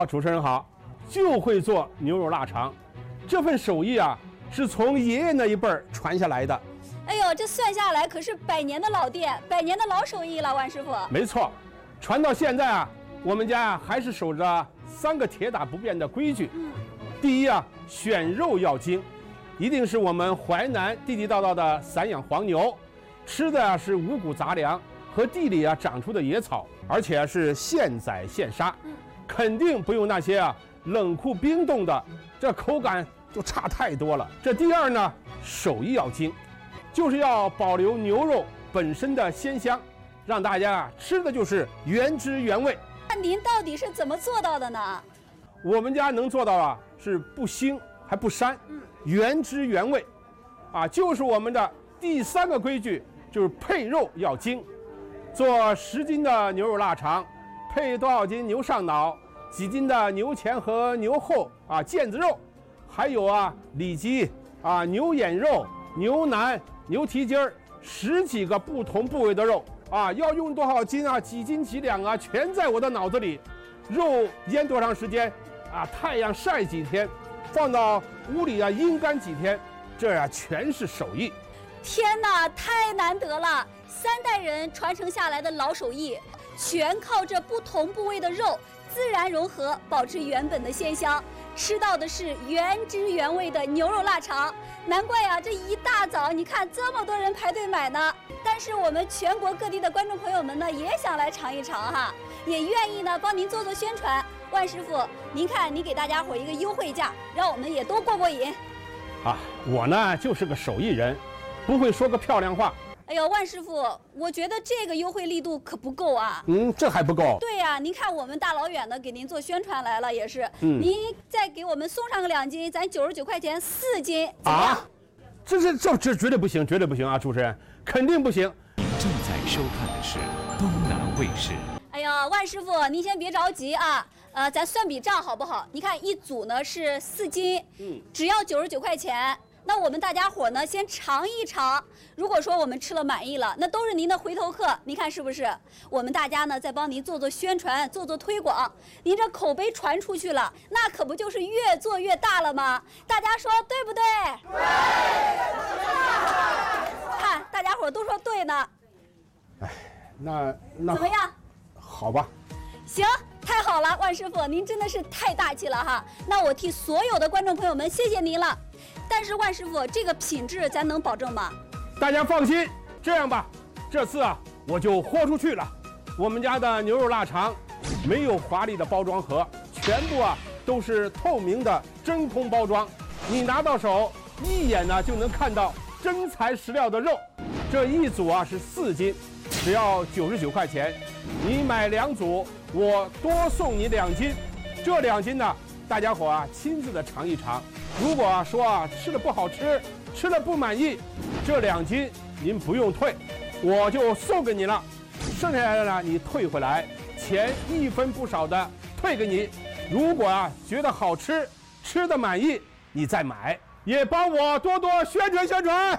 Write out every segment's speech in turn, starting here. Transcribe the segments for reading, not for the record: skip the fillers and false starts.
主持人好，就会做牛肉腊肠，这份手艺啊是从爷爷那一辈儿传下来的。 哎呦，这算下来可是100年的老店，100年的老手艺了，万师傅。 没错，传到现在啊，我们家还是守着3个铁打不变的规矩。第一啊，选肉要精，一定是我们淮南地地道道的散养黄牛，吃的是五谷杂粮和地里啊长出的野草，而且是现宰现杀，肯定不用那些啊冷库冰冻的，这口感就差太多了。这第二呢，手艺要精，就是要保留牛肉本身的鲜香，让大家啊吃的就是原汁原味。 那您到底是怎么做到的呢？ 我们家能做到啊，是不腥还不膻，原汁原味，啊，就是我们的第3个规矩，就是配肉要精。做10斤的牛肉腊肠，配多少斤牛上脑，几斤的牛前和牛后啊腱子肉，还有啊里脊啊牛眼肉、牛腩、牛蹄筋儿，10几个不同部位的肉啊，要用多少斤啊，几斤几两啊，全在我的脑子里。肉腌多长时间啊？太阳晒几天，放到屋里啊阴干几天，这呀全是手艺。 天哪，太难得了！3代人传承下来的老手艺，全靠这不同部位的肉自然融合，保持原本的鲜香，吃到的是原汁原味的牛肉腊肠。难怪啊，这一大早你看这么多人排队买呢。但是我们全国各地的观众朋友们呢，也想来尝一尝哈，也愿意呢帮您做宣传。万师傅，您看您给大家伙一个优惠价，让我们也都过过瘾。 啊，我呢就是个手艺人，不会说个漂亮话。 哎呦，万师傅，我觉得这个优惠力度可不够啊。 这还不够。 对呀，您看我们大老远的给您做宣传来了，也是。您再给我们送上个2斤，咱99块钱4斤，怎么样？ 这绝对不行，绝对不行啊！主持人，肯定不行。 您正在收看的是东南卫视。 哎呀，万师傅，您先别着急啊。咱算笔账好不好？你看一组呢是4斤，只要99块钱。那我们大家伙呢，先尝一尝。如果说我们吃了满意了，那都是您的回头客。您看是不是？我们大家呢，再帮您做宣传，做推广。您这口碑传出去了，那可不就是越做越大了吗？大家说对不对？对。看，大家伙都说对呢。 哎，那怎么样？ 好吧。 行，太好了，万师傅，您真的是太大气了哈。那我替所有的观众朋友们谢谢您了。但是万师傅，这个品质咱能保证吗？ 大家放心，这样吧，这次啊我就豁出去了。我们家的牛肉腊肠没有华丽的包装盒，全部啊都是透明的真空包装，你拿到手一眼呢就能看到真材实料的肉。这一组啊是4斤，只要99块钱。你买2组，我多送你2斤。这2斤呢，大家伙啊亲自的尝一尝。如果说啊吃的不好吃，吃的不满意，这2斤您不用退，我就送给你了。剩下来的呢，你退回来，钱1分不少的退给你。如果啊觉得好吃，吃的满意，你再买，也帮我多多宣传宣传。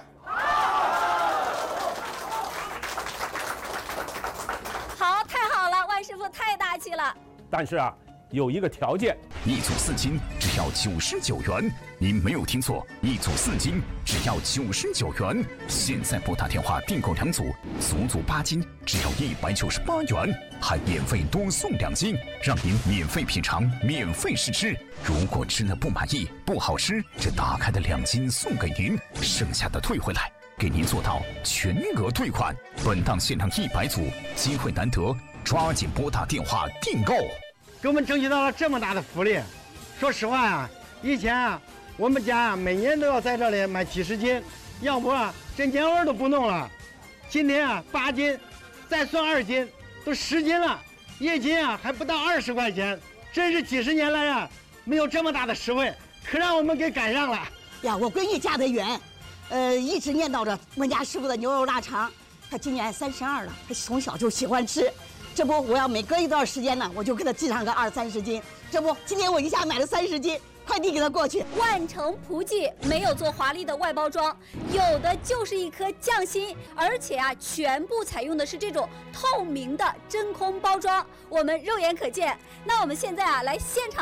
好，太好了，万师傅太大气了。 但是啊，有一个条件。 1组4斤只要99元，您没有听错，1组4斤只要99元。现在拨打电话订购2组，足足8斤，只要198元，还免费多送2斤，让您免费品尝，免费试吃。如果吃了不满意、不好吃，这打开的2斤送给您，剩下的退回来，给您做到全额退款。本档限量100组，机会难得，抓紧拨打电话订购。 给我们争取到了这么大的福利。说实话啊，以前啊，我们家啊每年都要在这里买几十斤，要不啊这年味都不弄了。今天啊8斤，再算2斤，都10斤了，1斤啊还不到20块钱，真是几十年来啊没有这么大的实惠，可让我们给赶上了呀！我闺女嫁得远，一直念叨着我们家师傅的牛肉腊肠。她今年32了，她从小就喜欢吃。 这不我要每隔一段时间呢，我就给他寄上个20-30斤。这不今天我一下买了30斤。快递给他过去。 万城璞记没有做华丽的外包装，有的就是一颗匠心，而且全部采用的是这种透明的真空包装，我们肉眼可见。那我们现在来现场。